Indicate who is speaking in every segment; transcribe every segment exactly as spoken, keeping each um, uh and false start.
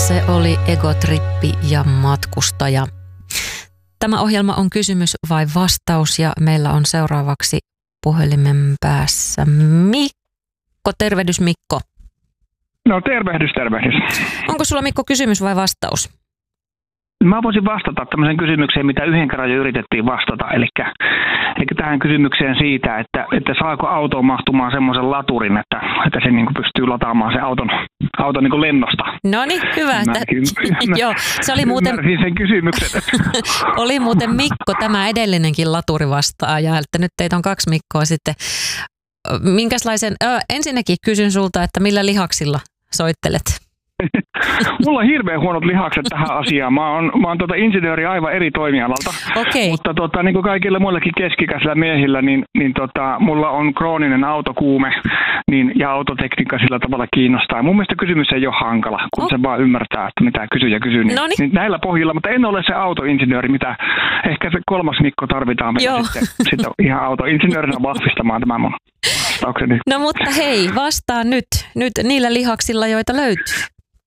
Speaker 1: Se oli Egotrippi ja matkustaja. Tämä ohjelma on kysymys vai vastaus ja meillä on seuraavaksi puhelimen päässä Mikko. Tervehdys Mikko.
Speaker 2: No tervehdys, tervehdys.
Speaker 1: Onko sulla Mikko kysymys vai vastaus?
Speaker 2: Mä voisin vastata tämmöiseen kysymykseen, mitä yhden kerran jo yritettiin vastata. Eli, eli tähän kysymykseen siitä, että, että saako autoon mahtumaan semmoisen laturin, että, että se niin kuin pystyy lataamaan se auton, auton niin kuin lennosta.
Speaker 1: No niin, hyvä.
Speaker 2: Mä,
Speaker 1: että, joo, se oli muuten,
Speaker 2: sen kysymyksen.
Speaker 1: oli muuten Mikko tämä edellinenkin laturi vastaaja, että nyt teitä on kaksi Mikkoa sitten. Minkälaisen, ö, ensinnäkin kysyn sulta, että millä lihaksilla soittelet?
Speaker 2: Mulla on hirveän huonot lihakset tähän asiaan. Mä oon, mä oon tuota insinööri aivan eri toimialalta.
Speaker 1: Okay.
Speaker 2: Mutta tota, niin kuin kaikilla muillekin keskikäisillä miehillä, niin, niin tota, mulla on krooninen autokuume niin, ja autotekniikka sillä tavalla kiinnostaa. Mun mielestä kysymys ei ole hankala, kun oh. se vaan ymmärtää, että mitä kysyjä kysyy. Niin, niin näillä pohjilla, mutta en ole se autoinsinööri, mitä ehkä se kolmas Mikko tarvitaan meillä sitten, sitten ihan autoinsinöörinä vahvistamaan tämä mun vastaukseni.
Speaker 1: No mutta hei, vastaa nyt, nyt niillä lihaksilla, joita löytyy.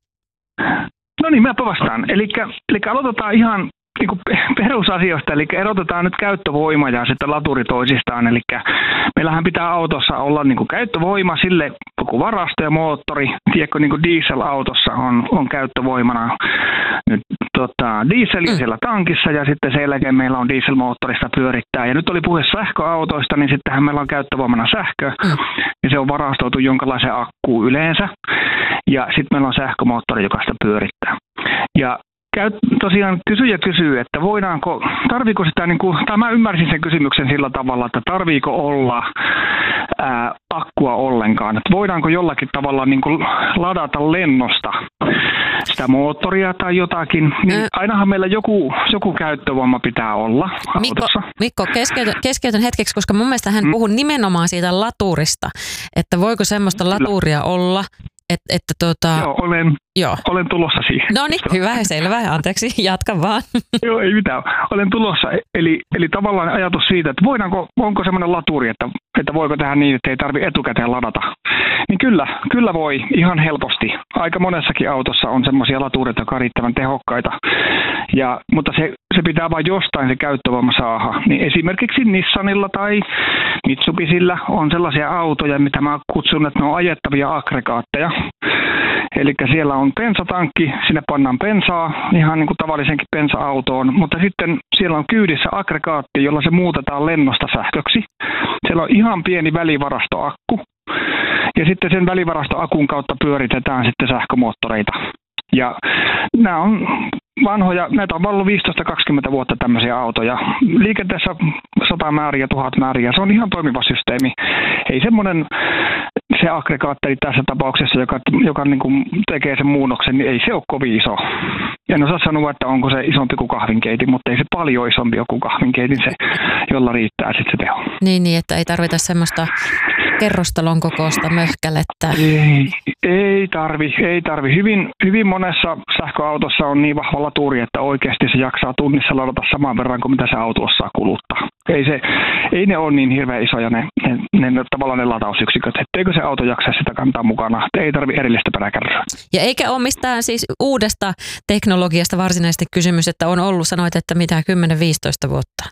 Speaker 2: No niin, mäpä vastaan. Eli aloitetaan ihan niin kuin perusasioista, eli erotetaan nyt käyttövoima ja sitten laturi toisistaan. Eli meillähän pitää autossa olla niin kuin käyttövoima, sille joku varasto ja moottori. Tiedätkö, niin kuin dieselautossa on, on käyttövoimana nyt tota, dieseliä siellä tankissa ja sitten sen jälkeen meillä on dieselmoottorista pyörittää. Ja nyt oli puhe sähköautoista, niin sittenhän meillä on käyttövoimana sähkö ja se on varastoitu jonkinlaiseen akkuun yleensä. Ja sitten meillä on sähkömoottori, joka sitä pyörittää. Ja käy, tosiaan kysyjä kysyy, että voidaanko, tarviiko sitä, niin kuin, tai mä ymmärsin sen kysymyksen sillä tavalla, että tarviiko olla ää, akkua ollenkaan. Että voidaanko jollakin tavalla niin kuin ladata lennosta sitä moottoria tai jotakin. Niin ainahan meillä joku, joku käyttövoima pitää olla
Speaker 1: Mikko,
Speaker 2: autossa.
Speaker 1: Mikko keskeytän, keskeytän hetkeksi, koska mun mielestä hän mm. puhui nimenomaan siitä laturista. Että voiko semmoista Kyllä. laturia olla? Et, että tota...
Speaker 2: Joo, olen,
Speaker 1: Joo.
Speaker 2: olen tulossa siihen.
Speaker 1: No niin, hyvä ja selvä. Anteeksi, jatka vaan.
Speaker 2: Joo, ei mitään. Olen tulossa. Eli, eli tavallaan ajatus siitä, että voidaanko, onko semmoinen laturi, että, että voiko tehdä niin, että ei tarvitse etukäteen ladata. Niin kyllä, kyllä voi ihan helposti. Aika monessakin autossa on semmoisia latureita, jotka on riittävän tehokkaita. Ja, mutta se, se pitää vain jostain se käyttövoima saada. Niin esimerkiksi Nissanilla tai Mitsubisilla on sellaisia autoja, mitä mä kutsun, että ne on ajettavia aggregaatteja. Eli siellä on bensatankki, sinne pannaan bensaa, ihan niin kuin tavallisenkin bensa-autoon, mutta sitten siellä on kyydissä aggregaatti, jolla se muutetaan lennosta sähköksi. Siellä on ihan pieni välivarastoakku, ja sitten sen välivarastoakun kautta pyöritetään sitten sähkömoottoreita. Ja nämä on vanhoja, näitä on ollut viisitoista kaksikymmentä vuotta tämmöisiä autoja. Liikenteessä sata määriä, tuhat määriä, se on ihan toimiva systeemi. Ei semmoinen se aggregaatteri tässä tapauksessa, joka, joka niin kuin tekee sen muunnoksen, niin ei se ole kovin iso. En osaa sanoa, että onko se isompi kuin kahvinkeitin, mutta ei se paljon isompi kuin kahvinkeitin, se, jolla riittää sitten se teho.
Speaker 1: Niin, niin, että ei tarvita semmoista kerrostalon kokoista möhkälettä.
Speaker 2: Ei, ei tarvi, ei tarvi. Hyvin, hyvin monessa sähköautossa on niin vahva laturi, että oikeasti se jaksaa tunnissa ladata saman verran kuin mitä se auto osaa kuluttaa. Ei, se, ei ne ole niin hirveän isoja ne, ne, ne tavallaan ne latausyksiköt, etteikö se auto jaksa sitä kantaa mukana. Ei tarvi erillistä peräkärryä.
Speaker 1: Ja eikä ole mistään siis uudesta teknologiasta varsinaisesti kysymys, että on ollut, sanoit, että mitä kymmenen viisitoista vuotta.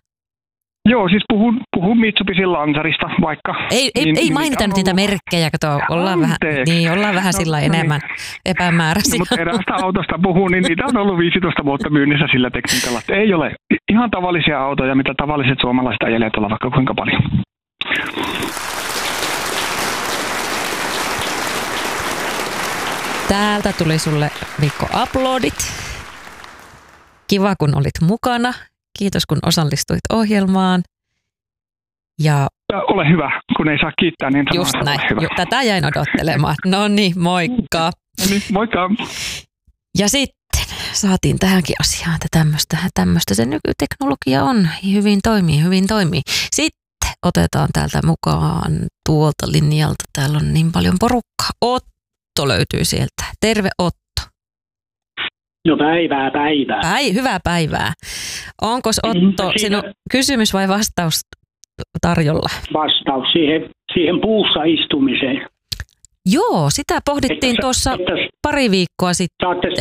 Speaker 2: Joo, siis puhun, puhun Mitsubisin Lancerista vaikka.
Speaker 1: Ei, ei, niin, ei mainita nyt niitä merkkejä, kato, ollaan vähän, niin, ollaan vähän no, sillä no, enemmän niin. epämääräisiä.
Speaker 2: No, mutta eräästä autosta puhun, niin niitä on ollut viisitoista vuotta myynnissä sillä tekniikalla. Ei ole ihan tavallisia autoja, mitä tavalliset suomalaiset ajelee tuolla vaikka kuinka paljon.
Speaker 1: Täältä tuli sulle Mikko uploadit. Kiva kun olit mukana. Kiitos, kun osallistuit ohjelmaan. Ja
Speaker 2: ole hyvä, kun ei saa kiittää, niin
Speaker 1: just näin. Jo, tätä jäin odottelemaan. No niin, moikka.
Speaker 2: No niin, moikka.
Speaker 1: Ja sitten saatiin tähänkin asiaan, että tämmöistä, tämmöistä se nykyteknologia on. Hyvin toimii, hyvin toimii. Sitten otetaan täältä mukaan tuolta linjalta. Täällä on niin paljon porukkaa. Otto löytyy sieltä. Terve Otto.
Speaker 3: No päivää, päivää.
Speaker 1: Päi, hyvää päivää. Onkos Otto mm, sinun kysymys vai vastaus tarjolla?
Speaker 3: Vastaus siihen, siihen puussa istumiseen.
Speaker 1: Joo, sitä pohdittiin tuossa pari viikkoa sitten.
Speaker 3: Saatte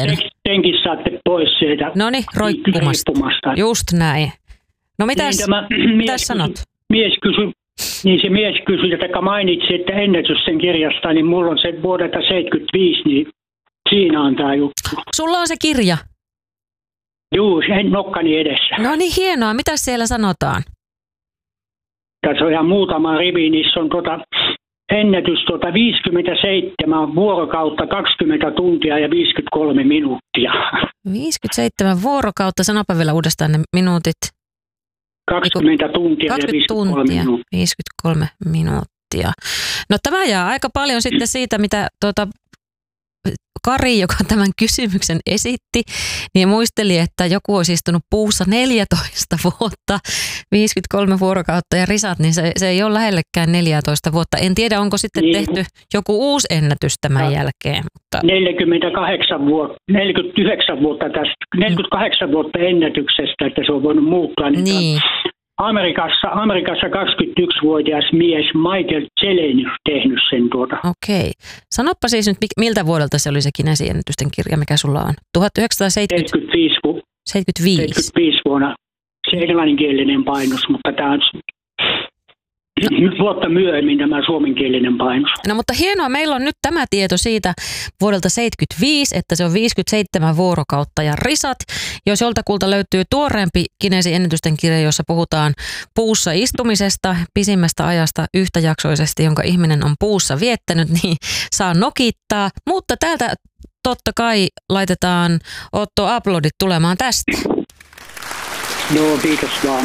Speaker 3: senkin saatte pois sieltä.
Speaker 1: Noniin, roikkumasta.
Speaker 3: riippumasta.
Speaker 1: Just näin. No mitäs,
Speaker 3: Niin tämä
Speaker 1: mitäs sanot?
Speaker 3: Kysy, mies kysyi, niin se mies kysyi, että mainitsi, että ennätys sen kirjasta, niin mulla on se vuodelta seitsemänkymmentäviisi, niin siinä on tämä juttu.
Speaker 1: Sulla on se kirja?
Speaker 3: Juu, en nokkani edessä.
Speaker 1: No niin, hienoa. Mitäs siellä sanotaan?
Speaker 3: Tässä on ihan muutama rivi, niissä on tuota, ennätys tuota viisikymmentäseitsemän vuorokautta, kaksikymmentä tuntia ja viisikymmentäkolme minuuttia.
Speaker 1: viisikymmentäseitsemän vuorokautta, sanopa vielä uudestaan ne minuutit.
Speaker 3: kaksikymmentä tuntia
Speaker 1: kaksikymmentä
Speaker 3: ja viisikymmentäkolme
Speaker 1: tuntia,
Speaker 3: minuuttia.
Speaker 1: viisikymmentäkolme minuuttia. No tämä jää aika paljon sitten siitä, mitä tuota Kari, joka tämän kysymyksen esitti, niin muisteli, että joku olisi istunut puussa neljätoista vuotta, viisikymmentäkolme vuorokautta ja risat, niin se, se ei ole lähellekään neljätoista vuotta. En tiedä, onko sitten niin, tehty joku uusi ennätys tämän no, jälkeen. Mutta
Speaker 3: neljäkymmentäkahdeksan vuotta, neljäkymmentäyhdeksän vuotta tästä, neljäkymmentäkahdeksan vuotta ennätyksestä, että se on voinut muuttua.
Speaker 1: Niin.
Speaker 3: Amerikassa, Amerikassa kaksikymmentäyksivuotias mies Michael Cheleni tehnyt sen tuota.
Speaker 1: Okei. Sanoppa siis nyt, miltä vuodelta se oli se Guinnessin-ennätysten kirja, mikä sulla on? tuhatyhdeksänsataaseitsemänkymmentäviisi.
Speaker 3: seitsemänkymmentäviisi. seitsemänkymmentäviisi vuonna. Se englanninkielinen painos, mutta tämä on vuotta myöhemmin tämä suomenkielinen painos.
Speaker 1: No mutta hienoa, meillä on nyt tämä tieto siitä vuodelta seitsemänkymmentäviisi, että se on viisikymmentäseitsemän vuorokautta ja risat. Jos joltakulta löytyy tuoreempi Guinnessin ennätysten kirja, jossa puhutaan puussa istumisesta, pisimmästä ajasta yhtäjaksoisesti, jonka ihminen on puussa viettänyt, niin saa nokittaa. Mutta täältä totta kai laitetaan Otto aplodit tulemaan tästä.
Speaker 3: Joo, kiitos vaan.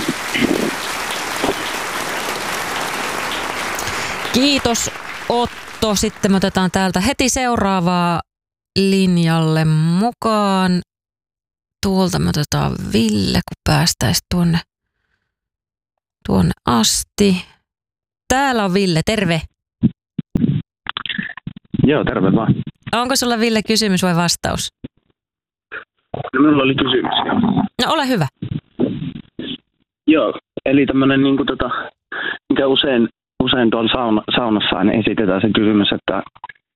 Speaker 1: Kiitos Otto. Sitten me otetaan täältä heti seuraavaa linjalle mukaan. Tuolta me otetaan Ville, kun päästäisiin tuonne, tuonne asti. Täällä on Ville, terve.
Speaker 4: Joo, terve vaan.
Speaker 1: Onko sulla Ville kysymys vai vastaus?
Speaker 4: No, minulla oli kysymys.
Speaker 1: No ole hyvä.
Speaker 4: Joo, eli tämmöinen, niin kuin tota, mikä usein, usein tuolla sauna, saunassa aina esitetään se kysymys, että